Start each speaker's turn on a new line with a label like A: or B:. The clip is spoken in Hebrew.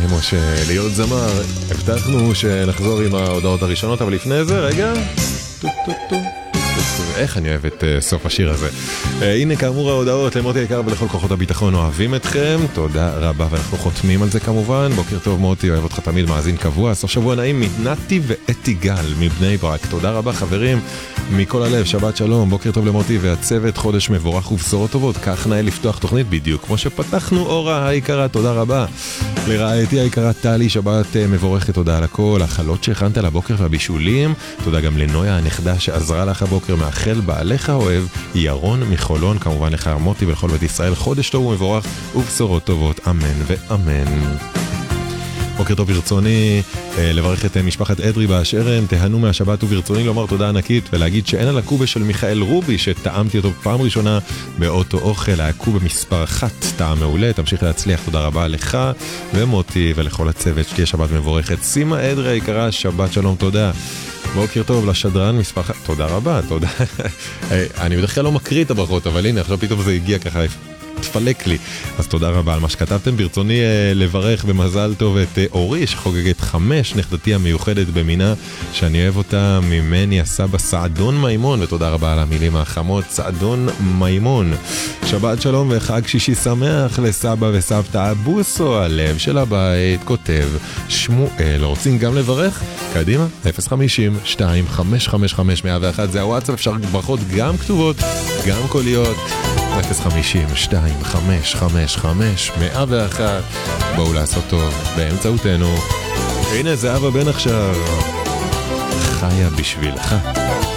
A: כמו שלהיות זמר, הבטחנו שנחזור עם ההודעות הראשונות, אבל לפני זה, רגע, איך אני אוהב את סוף השיר הזה. הנה כאמור ההודעות למוטי היקר ולכל כוחות הביטחון, אוהבים אתכם, תודה רבה, ואנחנו חותמים על זה כמובן. בוקר טוב מוטי, אוהב אותך תמיד, מאזין קבוע, סוף שבוע נעים מנתי ואתי גל מבני ברק, תודה רבה חברים מכל הלב, שבת שלום, בוקר טוב למוטי והצוות, חודש מבורך ובשורות טובות, כך נאה לפתוח תוכנית בדיוק כמו שפתחנו. אורה היקרה, תודה רבה לרעייתי היקרה טלי, שבת מבורכת, תודה על הכל, החלות שהכנת לבוקר והבישולים, תודה גם לנויה הנכדה שעזרה לך הבוקר, מאחל בעליך אוהב ירון מחולון, כמובן לך מוטי ולכל בית ישראל, חודש טוב ומבורך ובשורות טובות, אמן ואמן. בוקר טוב, ברצוני לברך את משפחת אדרי באשר הם, תהנו מהשבת, וברצוני לומר תודה ענקית ולהגיד שאין על הקובה של מיכאל רובי שטעמתי אותו פעם ראשונה באוטו אוכל, הקובה מספר 1, טעם מעולה, תמשיך להצליח, תודה רבה לך ומוטי ולכל הצוות, שתהיה שבת מבורכת. שימה אדרי היקרה, שבת שלום, תודה. בוקר טוב לשדרן מספר 1, תודה רבה, תודה. אני בדרך כלל לא מקריא את הברכות, אבל הנה עכשיו פתאום זה הגיע ככה תפלק לי, אז תודה רבה על מה שכתבתם. ברצוני לברך במזל טוב את אורי שחוגגת 5, נכדתי המיוחדת במינה שאני אוהב אותה, ממני הסבא סעדון מימון, ותודה רבה על המילים החמות, סעדון מימון. שבת שלום וחג שישי שמח לסבא וסבתא אבוסו, הלב של הבית, כותב שמואל. רוצים גם לברך? קדימה, 050-2555-101, זה הוואטסאפ, אפשר ברכות גם כתובות גם קוליות, 050-2555-101. בואו לעשות טוב באמצעותנו. הנה זהבה בן עכשיו חיה בשבילך.